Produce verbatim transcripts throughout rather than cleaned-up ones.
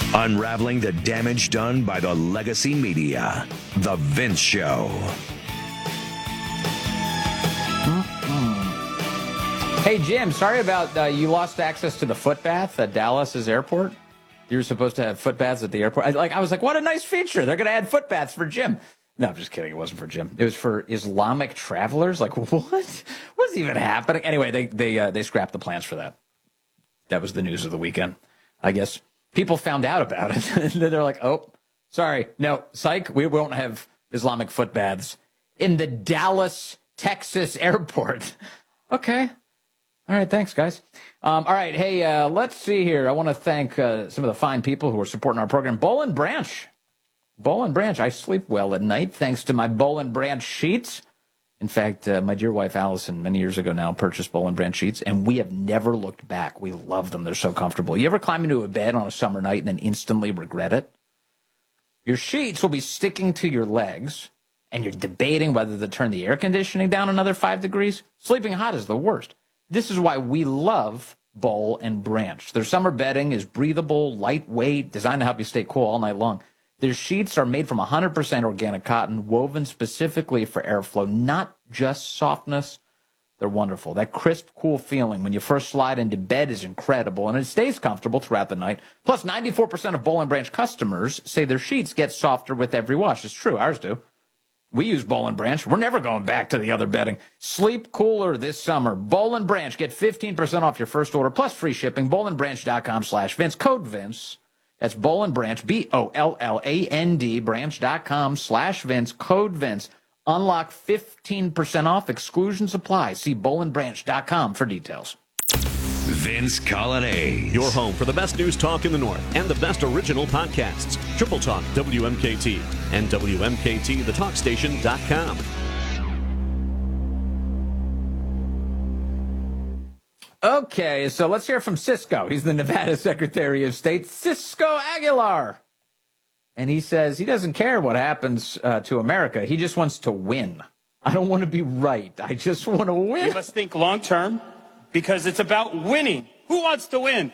Unraveling the damage done by the legacy media. The Vince Show. Hey, Jim, sorry about uh, you lost access to the foot bath at Dallas's airport. You were supposed to have foot baths at the airport. I, like, I was like, what a nice feature. They're going to add foot baths for Jim. No, I'm just kidding. It wasn't for Jim. It was for Islamic travelers. Like, what? What's even happening? Anyway, they they uh, they scrapped the plans for that. That was the news of the weekend. I guess people found out about it. And they're like, oh, sorry. No, psych, we won't have Islamic foot baths in the Dallas, Texas airport. Okay. All right, thanks, guys. Um, all right, hey, uh, let's see here. I want to thank uh, some of the fine people who are supporting our program. Boll and Branch. Boll and Branch. I sleep well at night thanks to my Boll and Branch sheets. In fact, uh, my dear wife, Allison, many years ago now, purchased Boll and Branch sheets, and we have never looked back. We love them. They're so comfortable. You ever climb into a bed on a summer night and then instantly regret it? Your sheets will be sticking to your legs, and you're debating whether to turn the air conditioning down another five degrees. Sleeping hot is the worst. This is why we love Boll and Branch. Their summer bedding is breathable, lightweight, designed to help you stay cool all night long. Their sheets are made from one hundred percent organic cotton, woven specifically for airflow, not just softness. They're wonderful. That crisp, cool feeling when you first slide into bed is incredible, and it stays comfortable throughout the night. Plus, ninety-four percent of Boll and Branch customers say their sheets get softer with every wash. It's true. Ours do. We use Boll and Branch. We're never going back to the other bedding. Sleep cooler this summer. Boll and Branch. Get fifteen percent off your first order, plus free shipping. Bollandbranch.com slash Vince. Code Vince. That's Boll and Branch, B O L L A N D, branch.com slash Vince. Code Vince. Unlock fifteen percent off. Exclusions apply. See boll and branch dot com for details. Vince Colonnese. Your home for the best news talk in the North and the best original podcasts. Triple Talk W M K T and W M K T the talk station dot com. Okay, so let's hear from Cisco. He's the Nevada Secretary of State, Cisco Aguilar. And he says he doesn't care what happens uh, to America. He just wants to win. I don't want to be right. I just want to win. You must think long term because it's about winning. Who wants to win?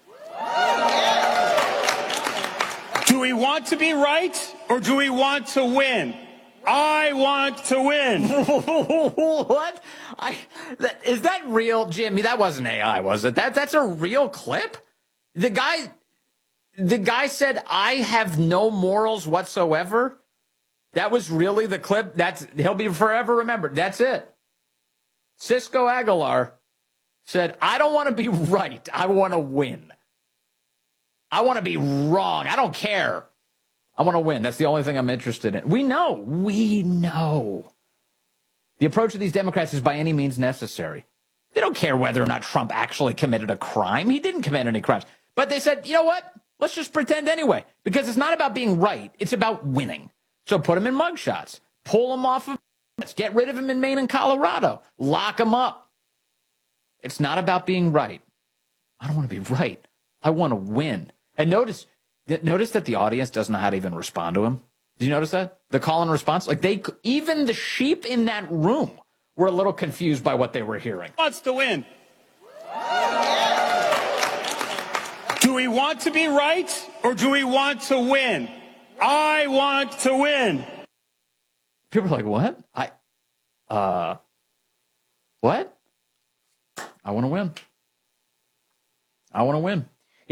Do we want to be right or do we want to win? I want to win. What? I, that, is that real, Jimmy? That wasn't A I, was it? That That's a real clip? The guy, the guy said, I have no morals whatsoever. That was really the clip. That's he'll be forever remembered. That's it. Cisco Aguilar said, I don't want to be right. I want to win. I want to be wrong. I don't care. I want to win. That's the only thing I'm interested in. We know. We know. The approach of these Democrats is by any means necessary. They don't care whether or not Trump actually committed a crime. He didn't commit any crimes. But they said, you know what? Let's just pretend anyway. Because it's not about being right. It's about winning. So put him in mugshots. Pull him off of get rid of him in Maine and Colorado. Lock him up. It's not about being right. I don't want to be right. I want to win. And notice, notice that the audience doesn't know how to even respond to him. Did you notice that? The call and response? Like they, even the sheep in that room were a little confused by what they were hearing. Who wants to win? Do we want to be right or do we want to win? I want to win. People are like, what? I, uh, what? I want to win. I want to win.